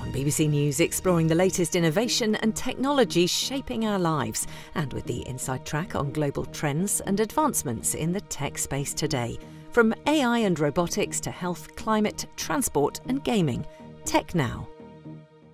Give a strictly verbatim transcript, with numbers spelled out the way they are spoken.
On B B C News, exploring the latest innovation and technology shaping our lives, and with the inside track on global trends and advancements in the tech space today. From A I and robotics to health, climate, transport and gaming. Tech Now.